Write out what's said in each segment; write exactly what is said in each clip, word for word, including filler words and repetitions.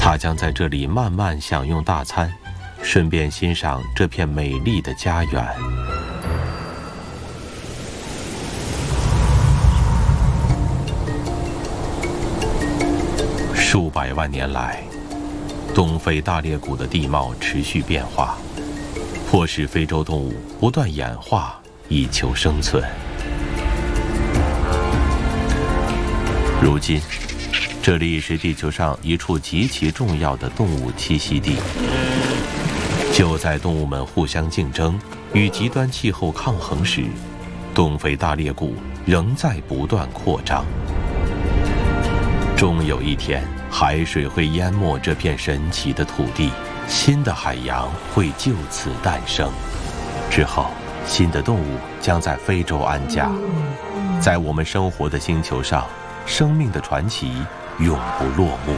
他将在这里慢慢享用大餐，顺便欣赏这片美丽的家园。数百万年来，东非大裂谷的地貌持续变化，迫使非洲动物不断演化以求生存。如今，这里是地球上一处极其重要的动物栖息地。就在动物们互相竞争与极端气候抗衡时，东非大裂谷仍在不断扩张。终有一天，海水会淹没这片神奇的土地，新的海洋会就此诞生。之后，新的动物将在非洲安家。在我们生活的星球上，生命的传奇永不落幕。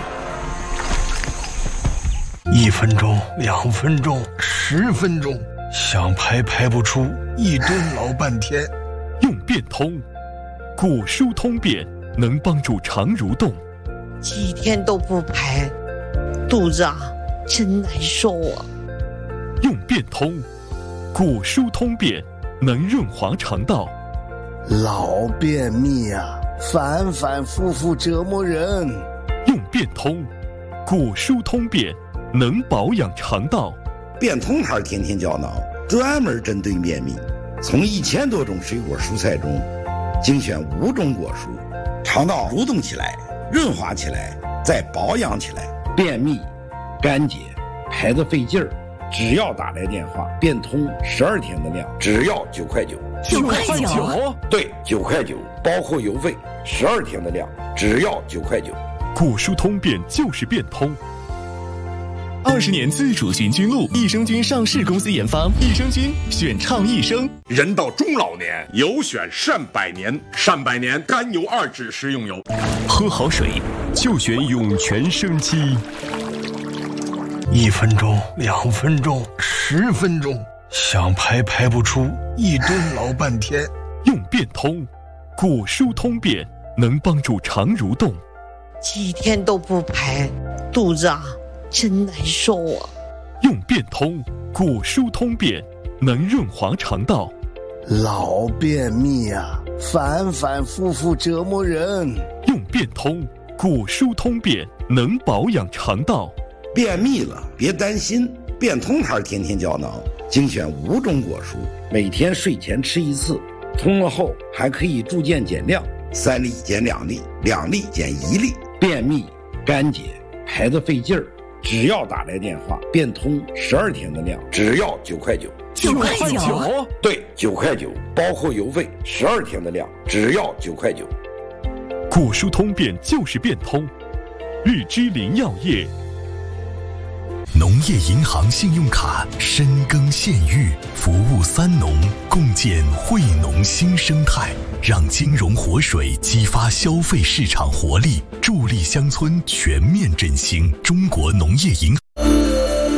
一分钟，两分钟，十分钟，想排排不出，一蹲老半天。 用变通，果蔬通便，能帮助肠蠕动。 几天都不排，肚子啊真难受啊。 用变通，果蔬通便，能润滑肠道。 老便秘啊，反反复复折磨人。 用变通，果蔬通便，能保养肠道。 变通牌天天胶囊专门针对便秘，从一千多种水果蔬菜中精选五种果蔬，肠道蠕动起来，润滑起来，再保养起来。便秘、干结、排得费劲儿，只要打来电话，变通十二天的量，只要九块九。 九块九？ 对，九块九，包括邮费，十二天的量，只要九块九。 果蔬通便就是变通。 二十年自主菌菌露，益生菌上市公司研发，益生菌选畅益生。 人到中老年，有选善百年，善百年甘油二酯食用油。 喝好水就选涌泉生机。 一分钟，两分钟，十分钟，想排排不出，一蹲老半天。 用变通，果蔬通便，能帮助肠蠕动。 几天都不排，肚子啊真难受啊。 用变通，果蔬通便，能润滑肠道。 老便秘啊，反反复复折磨人。 用变通，果蔬通便，能保养肠道。 便秘了别担心，变通牌天天胶囊精选五种果蔬，每天睡前吃一次，通了后还可以逐渐减量，三粒减两粒，两粒减一粒。便秘、干结、排得费劲儿，只要打来电话，变通十二天的量，只要九块九。 九块九？ 对，九块九，包括邮费，十二天的量，只要九块九。 果蔬通便就是变通。日之林药业。 农业银行信用卡深耕县域，服务三农，共建惠农新生态，让金融活水激发消费市场活力，助力乡村全面振兴。中国农业银行。